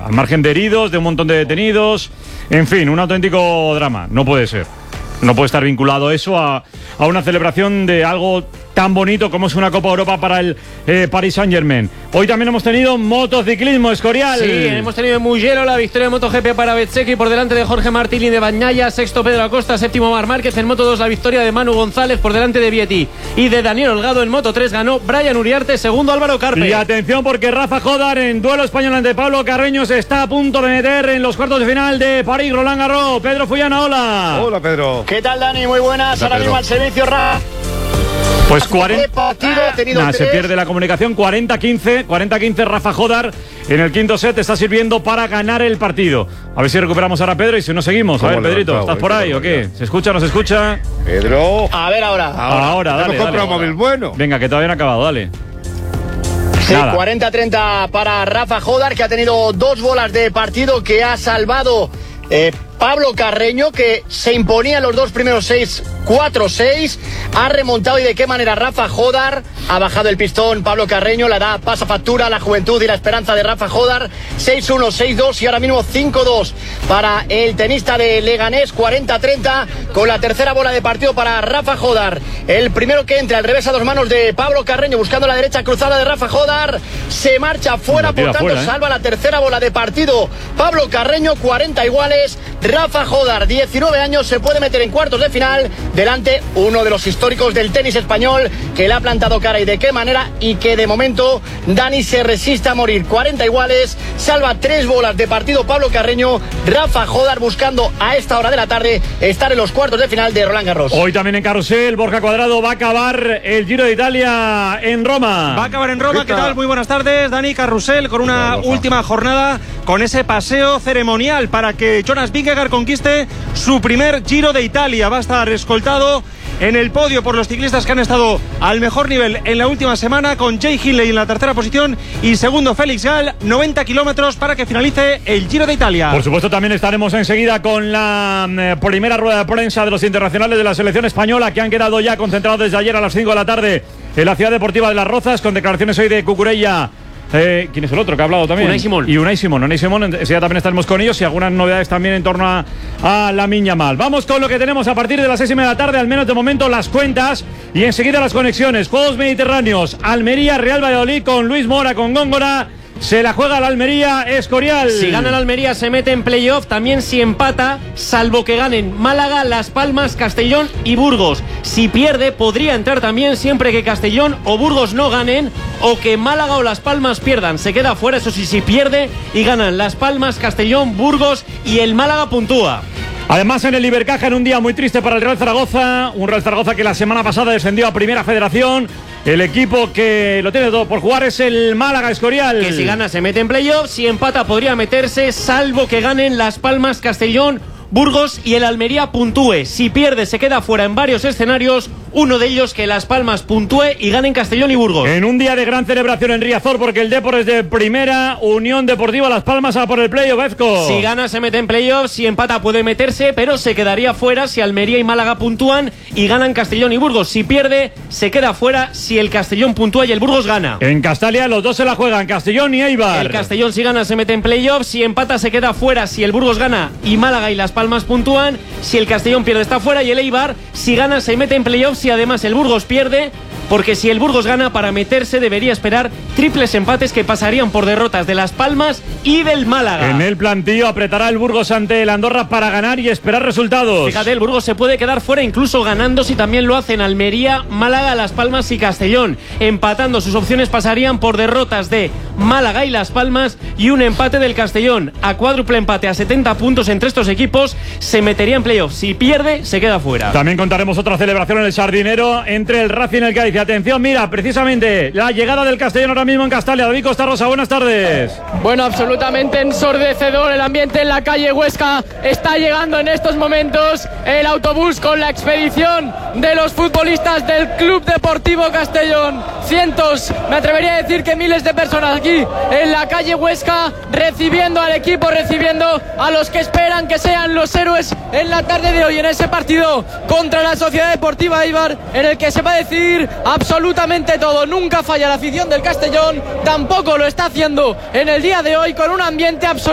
al margen de heridos, de un montón de detenidos, en fin, un auténtico drama. No puede ser. No puede estar vinculado eso a una celebración de algo tan bonito como es una Copa Europa para el Paris Saint-Germain. Hoy también hemos tenido motociclismo, Escorial. Sí, hemos tenido en Mugello la victoria de MotoGP para Bezzecchi por delante de Jorge Martini de Bagnaia, sexto Pedro Acosta, séptimo Marc Márquez. En Moto2 la victoria de Manu González por delante de Vietti y de Daniel Holgado. En Moto3 ganó Brian Uriarte, segundo Álvaro Carpe. Y atención porque Rafa Jodar en duelo español ante Pablo Carreño se está a punto de meter en los cuartos de final de París Roland Garros. Pedro Fullana, hola. Hola, Pedro. ¿Qué tal, Dani? Muy buenas. Ahora mismo al servicio, Pues 40. Se pierde la comunicación. 40-15 Rafa Jodar en el quinto set está sirviendo para ganar el partido. A ver si recuperamos ahora a Pedro y si no seguimos. A ver, Pedrito, ¿estás por ahí o qué? ¿Se escucha o no se escucha? Pedro. A ver ahora. Ahora, dale. Hemos comprado un móvil bueno. Venga, que todavía no ha acabado, dale. Sí, 40-30 para Rafa Jodar, que ha tenido dos bolas de partido, que ha salvado Pablo Carreño, que se imponía en los dos primeros 4-6, ha remontado. Y de qué manera Rafa Jodar ha bajado el pistón. Pablo Carreño la da, pasa factura a la juventud y la esperanza de Rafa Jodar. 6-1, 6-2 y ahora mismo 5-2 para el tenista de Leganés. 40-30 con la tercera bola de partido para Rafa Jodar. El primero que entra, al revés a dos manos de Pablo Carreño, buscando la derecha cruzada de Rafa Jodar. Se marcha fuera, por tanto salva la tercera bola de partido Pablo Carreño. 40 iguales. Rafa Jodar, 19 años, se puede meter en cuartos de final delante uno de los históricos del tenis español, que le ha plantado cara y de qué manera, y que de momento Dani se resiste a morir. 40 iguales, salva tres bolas de partido Pablo Carreño. Rafa Jodar buscando a esta hora de la tarde estar en los cuartos de final de Roland Garros. Hoy también en Carrusel, Borja Cuadrado va a acabar el Giro de Italia en Roma. Va a acabar en Roma. ¿Qué tal? Muy buenas tardes, Dani. Carrusel con una última jornada, con ese paseo ceremonial para que Jonas Vingegaard conquiste su primer Giro de Italia. Va a estar escoltado en el podio por los ciclistas que han estado al mejor nivel en la última semana, con Jay Hindley en la tercera posición y segundo Félix Gall. 90 kilómetros para que finalice el Giro de Italia. Por supuesto, también estaremos enseguida con la primera rueda de prensa de los internacionales de la selección española, que han quedado ya concentrados desde ayer a las 5 de la tarde en la Ciudad Deportiva de Las Rozas, con declaraciones hoy de Cucurella. ¿Quién es el otro que ha hablado también? Unai Simón. Y Unai Simón. Ya también estaremos con ellos y algunas novedades también en torno a Lamine Yamal. Vamos con lo que tenemos a partir de las 6:30 de la tarde, al menos de momento las cuentas y enseguida las conexiones. Juegos Mediterráneos, Almería, Real Valladolid con Luis Mora, con Góngora. Se la juega la Almería, Escorial. Si gana la Almería se mete en playoff. También si empata, salvo que ganen Málaga, Las Palmas, Castellón y Burgos. Si pierde, podría entrar también siempre que Castellón o Burgos no ganen, o que Málaga o Las Palmas pierdan. Se queda fuera, eso sí, si pierde y ganan Las Palmas, Castellón, Burgos y el Málaga puntúa. Además, en el Ibercaja, en un día muy triste para el Real Zaragoza, un Real Zaragoza que la semana pasada descendió a Primera Federación. El equipo que lo tiene todo por jugar es el Málaga, Escorial. Que si gana se mete en playoff, si empata podría meterse, salvo que ganen Las Palmas, Castellón, Burgos y el Almería puntúe. Si pierde se queda fuera en varios escenarios, uno de ellos que Las Palmas puntúe y ganen Castellón y Burgos. En un día de gran celebración en Riazor, porque el Depor es de primera, Unión Deportiva Las Palmas a por el playoff, Ezco. Si gana se mete en playoff, si empata puede meterse, pero se quedaría fuera si Almería y Málaga puntúan y ganan Castellón y Burgos. Si pierde se queda fuera si el Castellón puntúa y el Burgos gana. En Castalia los dos se la juegan, Castellón y Eibar. El Castellón si gana se mete en playoff, si empata se queda fuera si el Burgos gana y Málaga y Las Palmas puntúan. Si el Castellón pierde está fuera y el Eibar si gana se mete en playoff, si además el Burgos pierde, porque si el Burgos gana, para meterse debería esperar triples empates que pasarían por derrotas de Las Palmas y del Málaga. En el plantillo apretará el Burgos ante el Andorra para ganar y esperar resultados. Fíjate, el Burgos se puede quedar fuera incluso ganando si también lo hacen Almería, Málaga, Las Palmas y Castellón. Empatando, sus opciones pasarían por derrotas de Málaga y Las Palmas y un empate del Castellón. A cuádruple empate a 70 puntos entre estos equipos se metería en playoff. Si pierde, se queda fuera. También contaremos otra celebración en el Sardinero entre el Racing y el Cádiz. Atención, mira, precisamente la llegada del Castellón ahora mismo en Castalia. David Costa Rosa, buenas tardes. Bueno, absolutamente ensordecedor el ambiente en la calle Huesca. Está llegando en estos momentos el autobús con la expedición de los futbolistas del Club Deportivo Castellón. Cientos, me atrevería a decir que miles de personas aquí en la calle Huesca recibiendo al equipo, recibiendo a los que esperan que sean los héroes en la tarde de hoy en ese partido contra la Sociedad Deportiva Eibar, en el que se va a decidir absolutamente todo. Nunca falla la afición del Castellón, tampoco lo está haciendo en el día de hoy, con un ambiente absoluto